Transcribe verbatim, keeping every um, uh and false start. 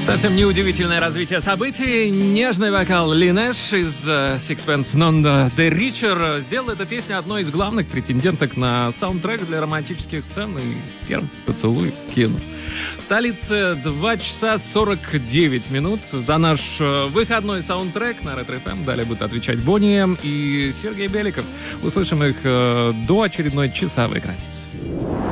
Совсем неудивительное развитие событий. Нежный вокал Линэш из uh, Sixpence None the Richer сделал эту песню одной из главных претенденток на саундтрек для романтических сцен и первых поцелуев в кино. В столице два часа сорок девять минут. За наш uh, выходной саундтрек на Ретро эф эм далее будут отвечать Бонни Эм и Сергей Беликов. Услышим их uh, до очередной часовой границы.